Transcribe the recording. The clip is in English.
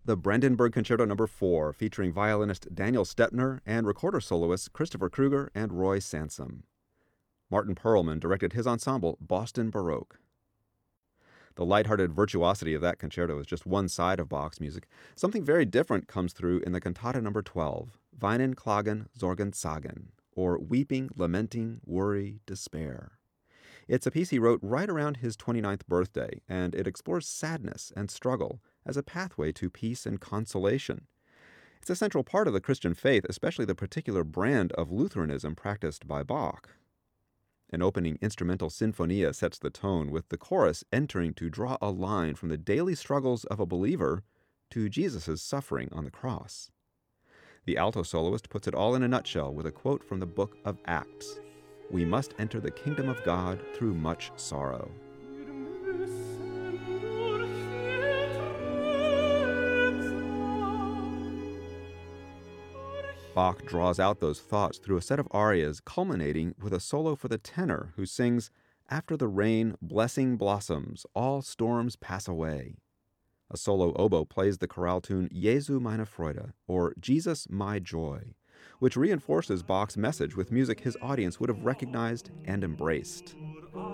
the Brandenburg Concerto No. 4, featuring violinist Daniel Stettner and recorder soloists Christopher Kruger and Roy Sansom. Martin Perlman directed his ensemble, Boston Baroque. The lighthearted virtuosity of that concerto is just one side of Bach's music. Something very different comes through in the Cantata No. 12, Weinen, Klagen, Sorgen, Zagen, or Weeping, Lamenting, Worry, Despair. It's a piece he wrote right around his 29th birthday, and it explores sadness and struggle as a pathway to peace and consolation. It's a central part of the Christian faith, especially the particular brand of Lutheranism practiced by Bach. An opening instrumental sinfonia sets the tone, with the chorus entering to draw a line from the daily struggles of a believer to Jesus' suffering on the cross. The alto soloist puts it all in a nutshell with a quote from the book of Acts: "We must enter the kingdom of God through much sorrow." Bach draws out those thoughts through a set of arias culminating with a solo for the tenor, who sings, "After the rain, blessing blossoms, all storms pass away." A solo oboe plays the chorale tune Jesu meine Freude, or Jesus my joy, which reinforces Bach's message with music his audience would have recognized and embraced.